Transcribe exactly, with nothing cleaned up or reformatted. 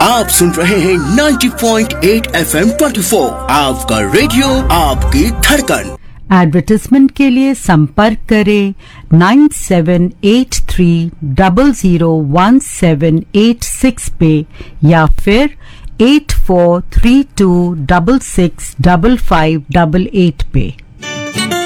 आप सुन रहे हैं नब्बे पॉइंट आठ एफ एम चौबीस, आपका रेडियो आपकी धड़कन। एडवर्टाइजमेंट के लिए संपर्क करें nine seven eight three zero zero one seven eight six पे या फिर eight four three to six six five five eight eight पे।